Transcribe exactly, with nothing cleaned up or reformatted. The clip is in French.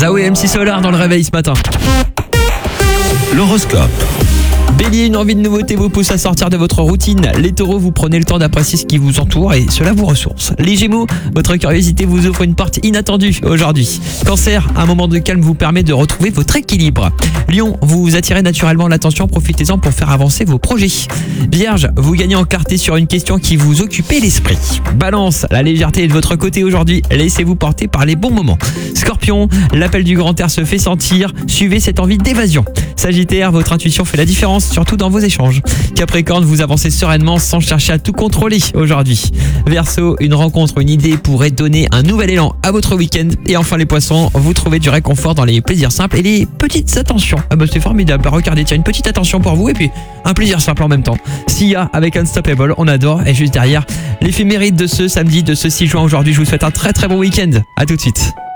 Zao et M C Solar dans le réveil ce matin. L'horoscope. Bélier, une envie de nouveauté vous pousse à sortir de votre routine. Les taureaux, vous prenez le temps d'apprécier ce qui vous entoure et cela vous ressource. Les gémeaux, votre curiosité vous ouvre une porte inattendue aujourd'hui. Cancer, un moment de calme vous permet de retrouver votre équilibre. Lion, vous attirez naturellement l'attention, profitez-en pour faire avancer vos projets. Vierge, vous gagnez en clarté sur une question qui vous occupe l'esprit. Balance, la légèreté est de votre côté aujourd'hui, laissez-vous porter par les bons moments. Scorpion, l'appel du grand air se fait sentir, suivez cette envie d'évasion. Sagittaire, votre intuition fait la différence, surtout dans vos échanges. Capricorne, vous avancez sereinement sans chercher à tout contrôler aujourd'hui. Verseau, une rencontre, une idée pourrait donner un nouvel élan à votre week-end. Et enfin les poissons, vous trouvez du réconfort dans les plaisirs simples et les petites attentions. Ah bah c'est formidable, bah regardez, tiens, une petite attention pour vous et puis un plaisir simple en même temps. Sia avec Unstoppable, on adore. Et juste derrière, l'éphéméride de ce samedi, de ce six juin aujourd'hui, je vous souhaite un très très bon week-end. À tout de suite.